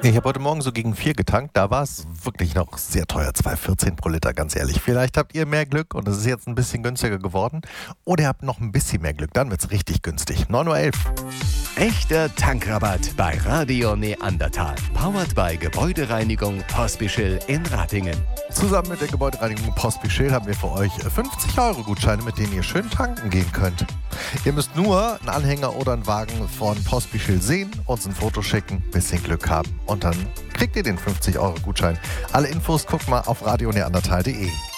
Ich habe heute Morgen so gegen 4 getankt, da war es wirklich noch sehr teuer, 2,14 pro Liter, ganz ehrlich. Vielleicht habt ihr mehr Glück und es ist jetzt ein bisschen günstiger geworden. Oder ihr habt noch ein bisschen mehr Glück, dann wird es richtig günstig. 9:11 Uhr. Echter Tankrabatt bei Radio Neandertal. Powered by Gebäudereinigung Pospischl in Ratingen. Zusammen mit der Gebäudereinigung Pospischl haben wir für euch 50-Euro-Gutscheine, mit denen ihr schön tanken gehen könnt. Ihr müsst nur einen Anhänger oder einen Wagen von Pospischl sehen, uns ein Foto schicken, bisschen Glück haben und dann kriegt ihr den 50-Euro-Gutschein. Alle Infos guckt mal auf radioneandertal.de.